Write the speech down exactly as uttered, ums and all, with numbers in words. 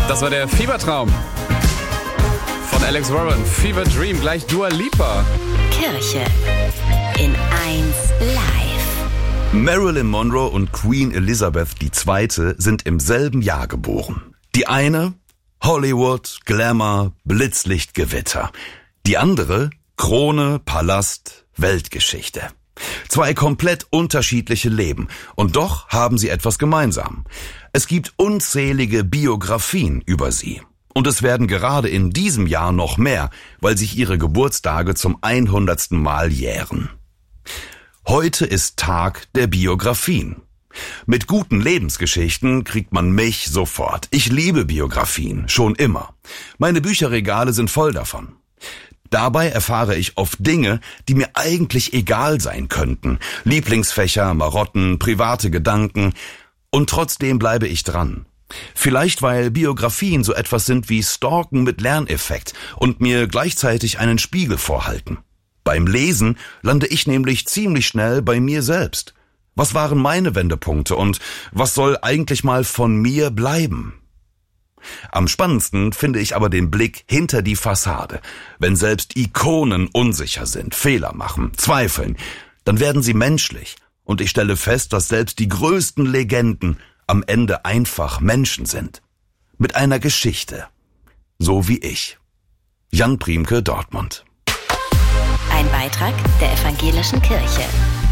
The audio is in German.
Das war der Fiebertraum von Alex Warren. Fever Dream, gleich Dua Lipa. Kirche in eins live. Marilyn Monroe und Queen Elizabeth die Zweite sind im selben Jahr geboren. Die eine Hollywood, Glamour, Blitzlicht, Gewitter. Die andere Krone, Palast, Weltgeschichte. Zwei komplett unterschiedliche Leben und doch haben sie etwas gemeinsam. Es gibt unzählige Biografien über sie. Und es werden gerade in diesem Jahr noch mehr, weil sich ihre Geburtstage zum hundertsten Mal jähren. Heute ist Tag der Biografien. Mit guten Lebensgeschichten kriegt man mich sofort. Ich liebe Biografien, schon immer. Meine Bücherregale sind voll davon. Dabei erfahre ich oft Dinge, die mir eigentlich egal sein könnten. Lieblingsfächer, Marotten, private Gedanken. Und trotzdem bleibe ich dran. Vielleicht, weil Biografien so etwas sind wie Stalken mit Lerneffekt und mir gleichzeitig einen Spiegel vorhalten. Beim Lesen lande ich nämlich ziemlich schnell bei mir selbst. Was waren meine Wendepunkte und was soll eigentlich mal von mir bleiben? Am spannendsten finde ich aber den Blick hinter die Fassade. Wenn selbst Ikonen unsicher sind, Fehler machen, zweifeln, dann werden sie menschlich. Und ich stelle fest, dass selbst die größten Legenden am Ende einfach Menschen sind. Mit einer Geschichte. So wie ich. Jan Priemke, Dortmund. Ein Beitrag der Evangelischen Kirche.